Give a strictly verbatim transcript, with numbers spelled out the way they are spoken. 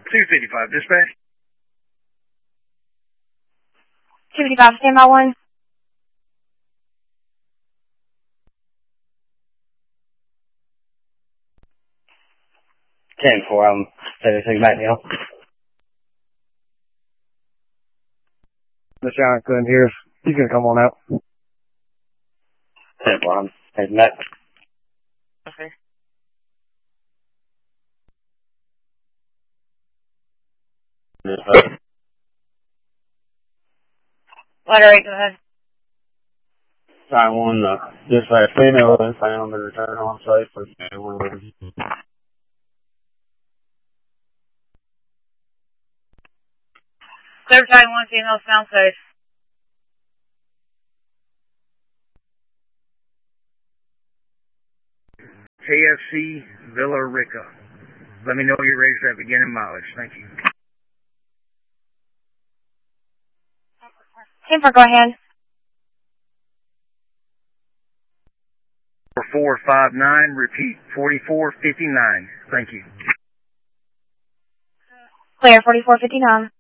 two fifty-five, dispatch. two fifty-five, stand by one. ten four, I'm everything back now. The Sean couldn't hear us. He's gonna come on out. ten four, I'm heading back. Okay. Letter eight, go ahead. Sign one, uh, just like a female and found and return on site for one. Clear time one, female found safe. K F C Villa Rica. Let me know you're ready for that beginning mileage. Thank you. ten four, go ahead. four four five nine, repeat, forty-four fifty-nine. Thank you. Clear, forty-four fifty-nine.